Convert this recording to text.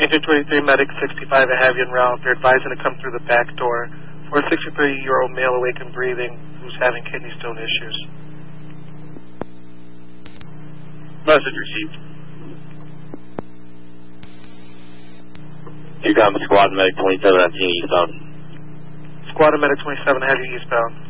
Major 23 Medic 65, I have you en route. They're advising to come through the back door for a 63-year-old male awake and breathing who's having kidney stone issues. Message received. You got Squad Medic 27 eastbound. Squad Medic 27, I have you eastbound.